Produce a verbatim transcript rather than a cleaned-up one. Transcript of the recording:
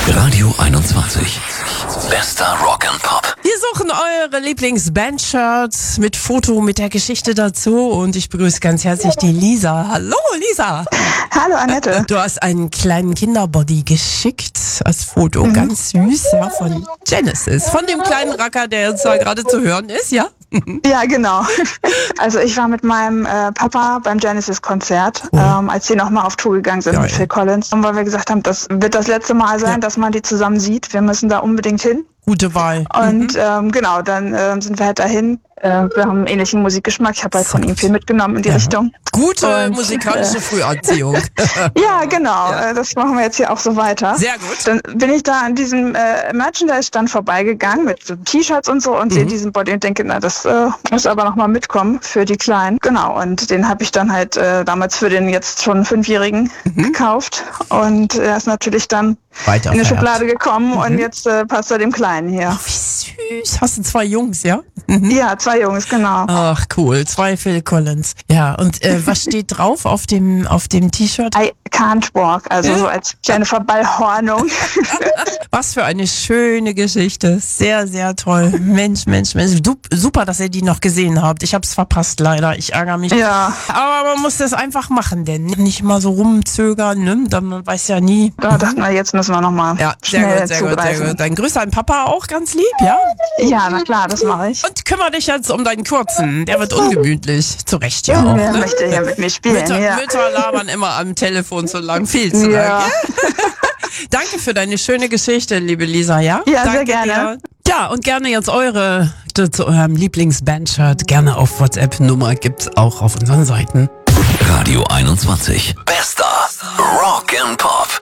Radio einundzwanzig. Bester Rock and Pop. Wir suchen eure Lieblings-Band-Shirts mit Foto, mit der Geschichte dazu. Und ich begrüße ganz herzlich die Lisa. Hallo, Lisa. Hallo, Annette. Du hast einen kleinen Kinderbody geschickt als Foto. Mhm. Ganz süß, ja, von Genesis. Von dem kleinen Racker, der jetzt da gerade zu hören ist, ja? Ja, genau. Also ich war mit meinem äh, Papa beim Genesis-Konzert, oh. ähm, als sie nochmal auf Tour gegangen sind. Geil. Mit Phil Collins. Und weil wir gesagt haben, das wird das letzte Mal sein, ja. dass man die zusammen sieht. Wir müssen da unbedingt hin. Gute Wahl. Und mhm. ähm, genau, dann ähm, sind wir halt dahin. Äh, wir haben einen ähnlichen Musikgeschmack. Ich habe halt von ihm viel mitgenommen in die ja. Richtung. Gute und, musikalische äh, Früherziehung. Ja, genau. Ja. Äh, das machen wir jetzt hier auch so weiter. Sehr gut. Dann bin ich da an diesem äh, Merchandise-Stand vorbeigegangen mit so T-Shirts und so und mhm. sehe diesen Body und denke, na, das äh, muss aber nochmal mitkommen für die Kleinen. Genau, und den habe ich dann halt äh, damals für den jetzt schon Fünfjährigen mhm. gekauft. Und er ist natürlich dann Weiter in die Schublade gekommen mhm. und jetzt äh, passt er dem Kleinen hier. Ach, wie süß. Hast du zwei Jungs, ja? Mhm. Ja, zwei Jungs, genau. Ach, cool. Zwei Phil Collins. Ja, und äh, was steht drauf auf dem auf dem T-Shirt? I can't walk, also so als kleine Verballhornung. Was für eine schöne Geschichte. Sehr, sehr toll. Mensch, Mensch, Mensch. Super, dass ihr die noch gesehen habt. Ich hab's verpasst, leider. Ich ärgere mich. Ja. Aber man muss das einfach machen, denn nicht mal so rumzögern, ne? Man weiß ja nie. Da dachten wir, jetzt müssen wir nochmal ja, sehr schnell gut, sehr zugreifen. gut, sehr gut. Dein Grüße an Papa auch ganz lieb, ja? Ja, na klar, das mache ich. Und kümmere dich jetzt um deinen Kurzen. Der wird ungemütlich. Zu Recht ja auch. Der ne? möchte ja mit mir spielen. Mütter, ja. Mütter labern immer am Telefon so lang, viel zu ja. lang. Danke für deine schöne Geschichte, liebe Lisa, ja? Ja, Danke sehr gerne. Dir. Ja, und gerne jetzt eure zu eurem Lieblings-Band-Shirt gerne auf WhatsApp-Nummer gibt's auch auf unseren Seiten. Radio einundzwanzig. Bester Rock and Pop.